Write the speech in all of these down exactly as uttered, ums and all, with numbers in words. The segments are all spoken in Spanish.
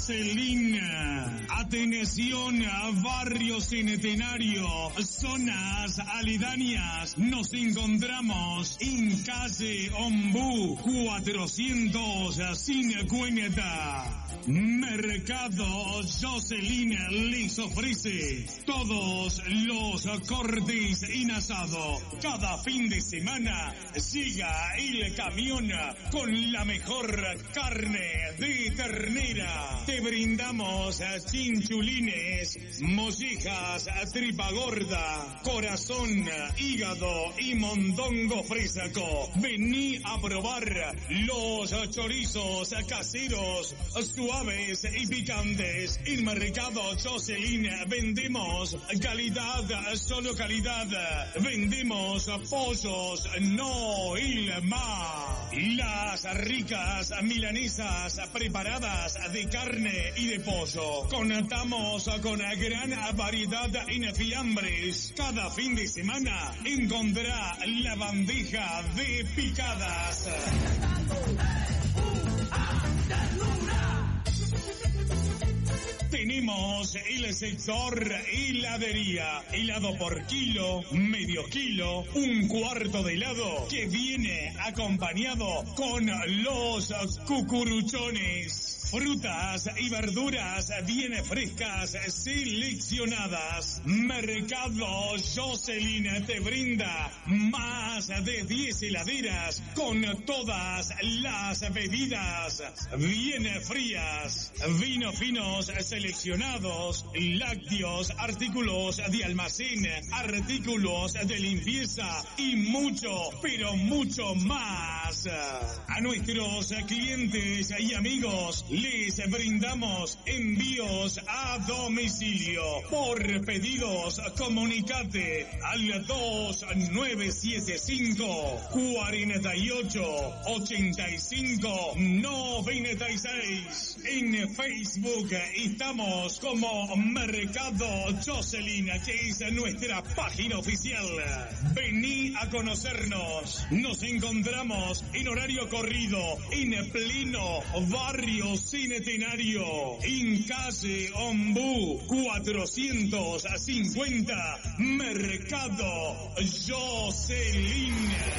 Jocelyn. Atención, barrio Centenario, zonas aledañas. Nos encontramos en calle Ombú cuatrocientos cincuenta. Mercado Jocelyn les ofrece todos los cortes en asado. Cada fin de semana llega el camión con la mejor carne de ternera. Te brindamos chinchulines, mollejas, tripa gorda, corazón, hígado y mondongo fresco. Vení a probar los chorizos caseros, suaves y picantes. En Mercado Jocelyn vendemos calidad, solo calidad. Vendemos pollos, no il más. Las ricas milanesas preparadas de carne y de pollo. Contamos con gran variedad en fiambres. Cada fin de semana encontrará la bandeja de picadas. Tenemos el sector heladería, helado por kilo, medio kilo, un cuarto de helado que viene acompañado con los cucuruchones. Frutas y verduras bien frescas, seleccionadas. Mercado Jocelyn te brinda más de diez heladeras con todas las bebidas bien frías, vinos finos seleccionados, lácteos, artículos de almacén, artículos de limpieza y mucho, pero mucho más. A nuestros clientes y amigos les brindamos envíos a domicilio. Por pedidos, comunicate al dos nueve siete cinco, cuarenta y ocho, ochenta y cinco, noventa y seis. En Facebook estamos como Mercado Jocelyn, que es nuestra página oficial. Vení a conocernos. Nos encontramos en horario corrido en pleno barrio Centenario, en calle Ombú cuatrocientos cincuenta. Mercado Jocelyn.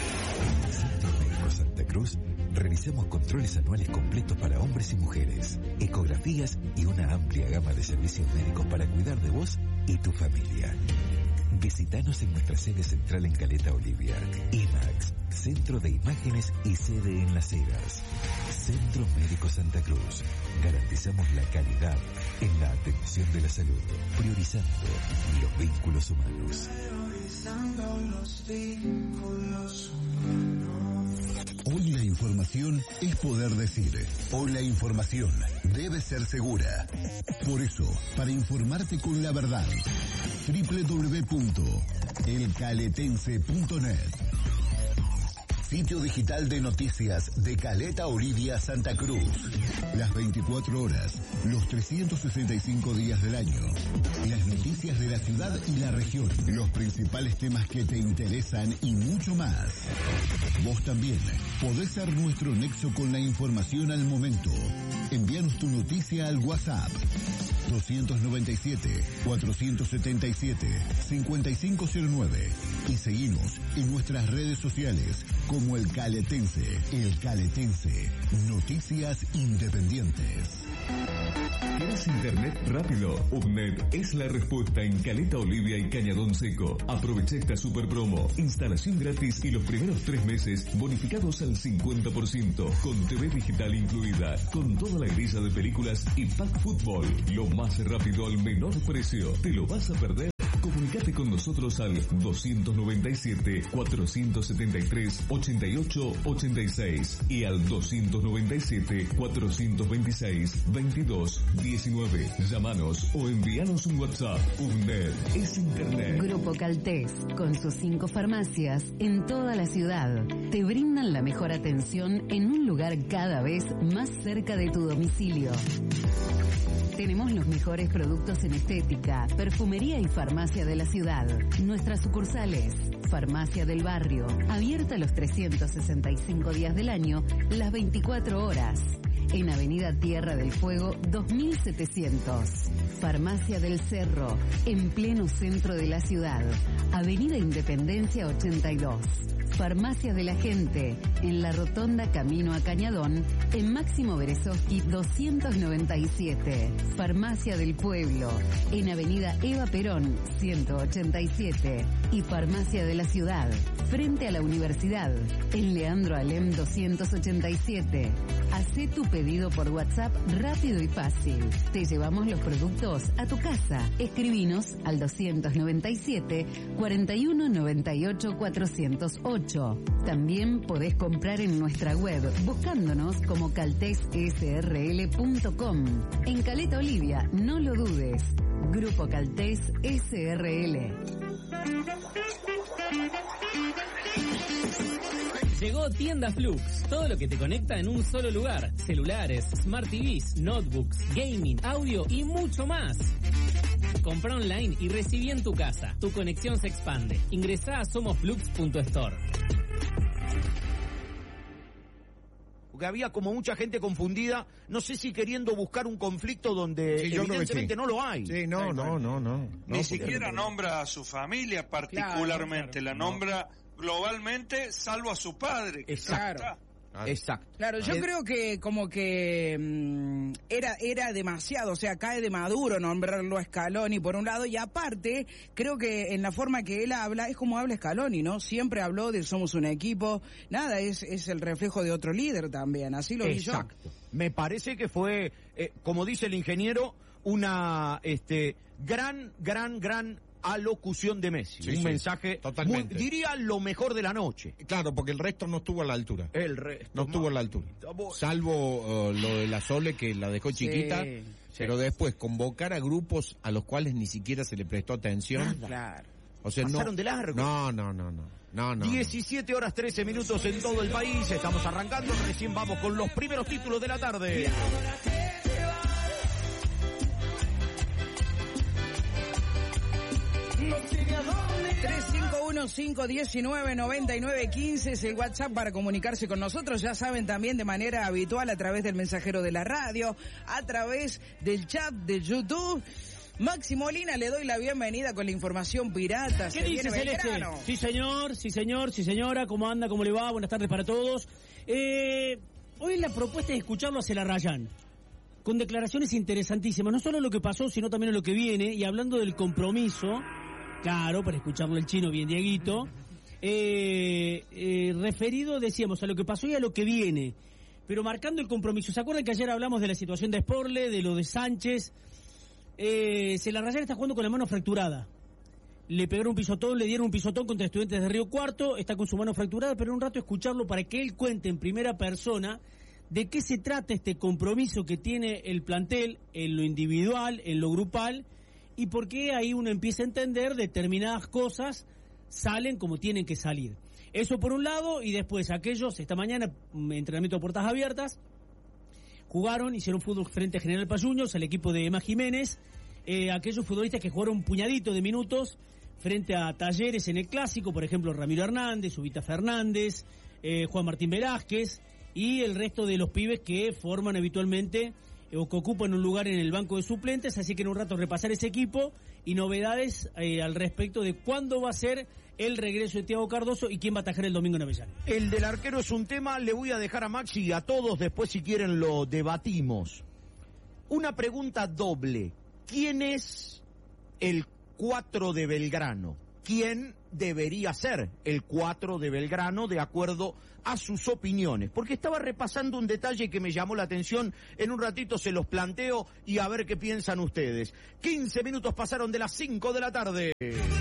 Centro Médico Santa Cruz. Realizamos controles anuales completos para hombres y mujeres, ecografías y una amplia gama de servicios médicos para cuidar de vos y tu familia. Visítanos en nuestra sede central en Caleta Olivia. IMAX, Centro de Imágenes y sede en Las Heras. Centro Médico Santa Cruz. Garantizamos la calidad en la atención de la salud, priorizando los vínculos humanos. Priorizando los vínculos humanos. Hoy la información es poder decir. Hoy la información debe ser segura. Por eso, para informarte con la verdad, doble u doble u doble u punto el caletense punto net. Sitio digital de noticias de Caleta Olivia, Santa Cruz. Las veinticuatro horas, los trescientos sesenta y cinco días del año. Las noticias de la ciudad y la región. Los principales temas que te interesan y mucho más. Vos también podés ser nuestro nexo con la información al momento. Envíanos tu noticia al WhatsApp. dos nueve siete, cuatro siete siete, cinco cinco cero nueve y seguinos en nuestras redes sociales como El Caletense. El Caletense, noticias independientes. ¿Quieres internet rápido? UPNET es la respuesta en Caleta Olivia y Cañadón Seco. Aprovecha esta super promo. Instalación gratis y los primeros tres meses bonificados al cincuenta por ciento. Con T V digital incluida. Con toda la grilla de películas y pack fútbol. Lo más rápido al menor precio. ¿Te lo vas a perder? Comunicate con nosotros al dos nueve siete, cuatro siete tres, ocho ocho ocho seis y al dos nueve siete, cuatro dos seis, veintidós diecinueve. Llámanos o envíanos un WhatsApp. UNED es Internet. Grupo Caltés, con sus cinco farmacias en toda la ciudad, te brindan la mejor atención en un lugar cada vez más cerca de tu domicilio. Tenemos los mejores productos en estética, perfumería y farmacia de la ciudad. Nuestras sucursales: Farmacia del Barrio, abierta los trescientos sesenta y cinco días del año, las veinticuatro horas. en Avenida Tierra del Fuego dos mil setecientos. Farmacia del Cerro, en pleno centro de la ciudad, Avenida Independencia ochenta y dos. Farmacia de la Gente, en la Rotonda Camino a Cañadón, en Máximo Berezovsky doscientos noventa y siete. Farmacia del Pueblo, en Avenida Eva Perón ciento ochenta y siete. Y Farmacia de la Ciudad, frente a la Universidad, en Leandro Alem doscientos ochenta y siete. Hacé tu pedido por WhatsApp rápido y fácil. Te llevamos los productos a tu casa. Escribinos al doscientos noventa y siete, cuarenta y uno noventa y ocho, cuatrocientos ocho. También podés comprar en nuestra web buscándonos como caltes s r l punto com. En Caleta Olivia, no lo dudes. Grupo Caltés S R L. Llegó Tienda Flux, todo lo que te conecta en un solo lugar. Celulares, Smart T Vs, notebooks, gaming, audio y mucho más. Compra online y recibí en tu casa. Tu conexión se expande. Ingresá a somosflux punto store. Porque había como mucha gente confundida, no sé si queriendo buscar un conflicto donde sí, evidentemente sí. no lo hay. Sí, no, no, no, no. Ni no, siquiera nombra a su familia particularmente, claro, claro, la nombra no. globalmente, salvo a su padre. Que Exacto. Claro. Exacto. Claro, yo eh, creo que como que mmm, era era demasiado, o sea, cae de maduro nombrarlo a Scaloni por un lado, y aparte, creo que en la forma que él habla, es como habla Scaloni, ¿no? Siempre habló de somos un equipo, nada, es es el reflejo de otro líder también, así lo vi yo. Exacto. Me parece que fue, eh, como dice el ingeniero, una este gran, gran, gran alocución de Messi, sí, un sí, mensaje totalmente. Muy, diría lo mejor de la noche. Claro, porque el resto no estuvo a la altura. El resto no estuvo a la altura. Salvo uh, lo de la Sole, que la dejó chiquita, sí, pero sí. después convocar a grupos a los cuales ni siquiera se le prestó atención. Nada. Claro. O sea, pasaron no, de largo. No, no, no, no. No, no, diecisiete horas trece minutos en todo el país. Estamos arrancando, recién vamos con los primeros títulos de la tarde. tres cinco uno, cinco uno nueve, nueve nueve uno cinco es el WhatsApp para comunicarse con nosotros. Ya saben, también de manera habitual a través del mensajero de la radio, a través del chat de YouTube. Maxi Molina, le doy la bienvenida con la información pirata. ¿Qué dice Celeste? Sí señor, sí señor, sí señora, ¿cómo anda? ¿Cómo le va? Buenas tardes para todos. Eh, hoy la propuesta es escucharlo a Celarrayán, con declaraciones interesantísimas, no solo lo que pasó, sino también lo que viene, y hablando del compromiso, claro, para escucharlo el chino bien Dieguito, eh, eh, referido, decíamos, a lo que pasó y a lo que viene, pero marcando el compromiso. ¿Se acuerdan que ayer hablamos de la situación de Sporle, de lo de Sánchez? Eh, Celarrayán está jugando con la mano fracturada. Le pegaron un pisotón, le dieron un pisotón contra Estudiantes de Río Cuarto, está con su mano fracturada, pero en un rato escucharlo para que él cuente en primera persona de qué se trata este compromiso que tiene el plantel en lo individual, en lo grupal, y por qué ahí uno empieza a entender determinadas cosas salen como tienen que salir. Eso por un lado, y después aquellos, esta mañana, entrenamiento a puertas abiertas, jugaron, hicieron fútbol frente a General Payuños, al equipo de Emma Jiménez, eh, aquellos futbolistas que jugaron un puñadito de minutos frente a Talleres en el Clásico, por ejemplo Ramiro Hernández, Ubita Fernández, eh, Juan Martín Velázquez, y el resto de los pibes que forman habitualmente eh, o que ocupan un lugar en el banco de suplentes, así que en un rato repasar ese equipo y novedades eh, al respecto de cuándo va a ser el regreso de Thiago Cardoso y quién va a atajar el domingo en Avellaneda. El del arquero es un tema, le voy a dejar a Maxi y a todos, después si quieren lo debatimos. Una pregunta doble, ¿quién es el cuatro de Belgrano? ¿Quién debería ser el cuatro de Belgrano de acuerdo a sus opiniones? Porque estaba repasando un detalle que me llamó la atención, en un ratito se los planteo y a ver qué piensan ustedes. quince minutos pasaron de las cinco de la tarde.